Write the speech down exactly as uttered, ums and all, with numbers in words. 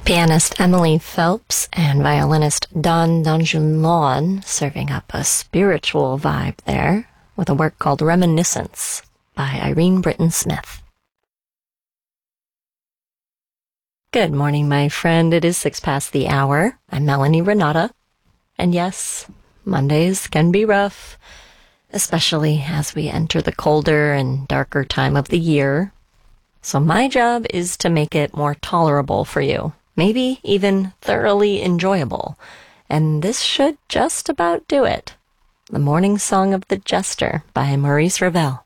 Pianist Emily Phelps and violinist Don Donjuan serving up a spiritual vibe there with a work called Reminiscence by Irene Britton Smith. Good morning, my friend. It is six past the hour. I'm Melanie Renata. And yes, Mondays can be rough, especially as we enter the colder and darker time of the year. So my job is to make it more tolerable for you, maybe even thoroughly enjoyable. And this should just about do it. The Morning Song of the Jester by Maurice Ravel.